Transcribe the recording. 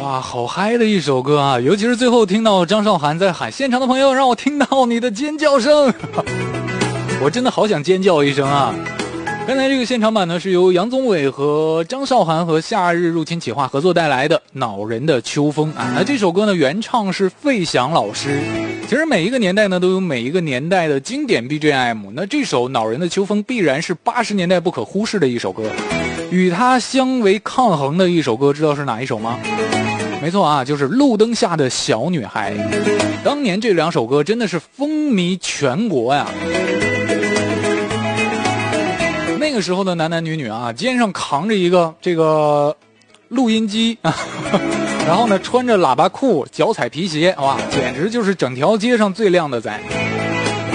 哇，好嗨的一首歌啊！尤其是最后听到张韶涵在喊，现场的朋友让我听到你的尖叫声，我真的好想尖叫一声啊！刚才这个现场版呢，是由杨宗纬和张韶涵和夏日入侵企划合作带来的《恼人的秋风》啊。那这首歌呢，原唱是费翔老师。其实每一个年代呢，都有每一个年代的经典 BGM。那这首《恼人的秋风》必然是80年代不可忽视的一首歌。与它相为抗衡的一首歌，知道是哪一首吗？没错啊，就是《路灯下的小女孩》。当年这两首歌真的是风靡全国呀。那个时候的男男女女啊，肩上扛着一个这个录音机啊，然后呢穿着喇叭裤，脚踩皮鞋，哇，简直就是整条街上最靓的仔。